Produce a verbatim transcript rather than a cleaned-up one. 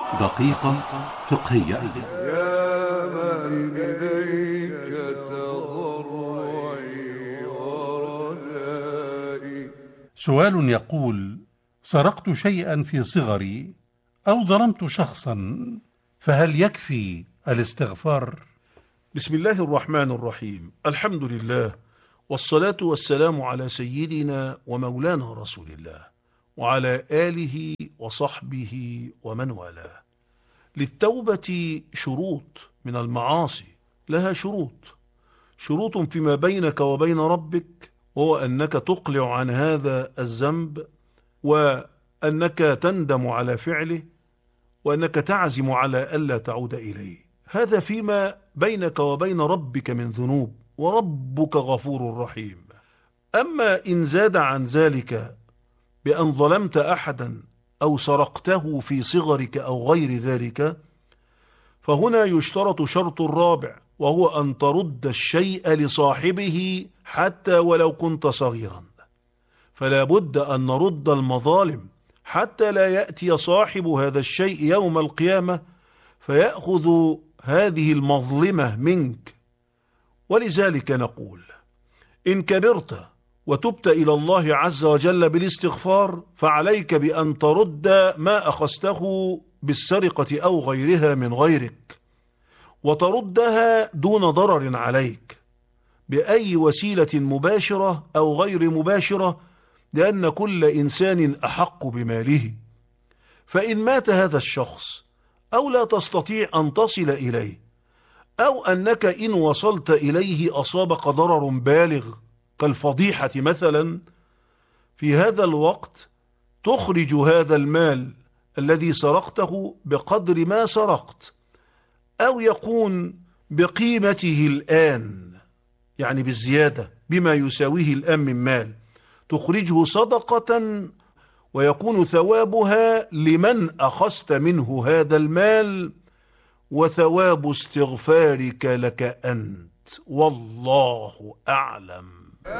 دقيقة فقهية. يا من إليك تضرعي ورجائي. سؤال يقول: سرقت شيئا في صغري أو ظلمت شخصا، فهل يكفي الاستغفار؟ بسم الله الرحمن الرحيم. الحمد لله، والصلاة والسلام على سيدنا ومولانا رسول الله وعلى آله وصحبه ومن والاه. للتوبة شروط، من المعاصي لها شروط، شروط فيما بينك وبين ربك، وهو أنك تقلع عن هذا الذنب، وأنك تندم على فعله، وأنك تعزم على ألا تعود إليه. هذا فيما بينك وبين ربك من ذنوب، وربك غفور رحيم. أما إن زاد عن ذلك بأن ظلمت أحدا أو سرقته في صغرك أو غير ذلك، فهنا يشترط شرط رابع، وهو أن ترد الشيء لصاحبه حتى ولو كنت صغيرا. فلا بد أن نرد المظالم حتى لا يأتي صاحب هذا الشيء يوم القيامة فيأخذ هذه المظلمة منك. ولذلك نقول: إن كبرت وتبت إلى الله عز وجل بالاستغفار، فعليك بأن ترد ما أخذته بالسرقة أو غيرها من غيرك، وتردها دون ضرر عليك بأي وسيلة مباشرة أو غير مباشرة، لأن كل إنسان أحق بماله. فإن مات هذا الشخص أو لا تستطيع أن تصل إليه، أو أنك إن وصلت إليه أصابك ضرر بالغ كالفضيحة مثلا، في هذا الوقت تخرج هذا المال الذي سرقته بقدر ما سرقت، أو يكون بقيمته الآن، يعني بالزيادة بما يساويه الآن من مال، تخرجه صدقة، ويكون ثوابها لمن أخذت منه هذا المال، وثواب استغفارك لك أنت، والله أعلم.